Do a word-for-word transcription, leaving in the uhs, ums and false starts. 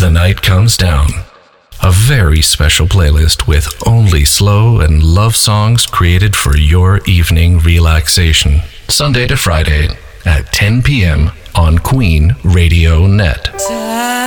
the night comes down. A very special playlist with only slow and love songs created for your evening relaxation. Sunday to Friday at ten p.m. on Queen Radio Net.